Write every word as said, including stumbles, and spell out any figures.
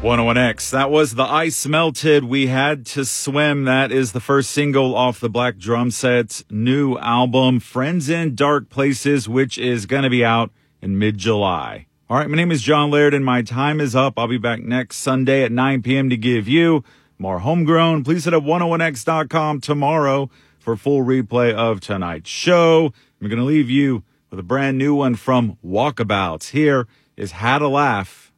one oh one X. That was The Ice Melted. We Had to Swim. That is the first single off the Black Drum Set's new album, Friends in Dark Places, which is going to be out in mid-July. All right, my name is John Laird, and my time is up. I'll be back next Sunday at nine p.m. to give you more homegrown. Please hit up one oh one x dot com tomorrow for a full replay of tonight's show. I'm going to leave you with a brand new one from Walkabouts. Here is Had a Laugh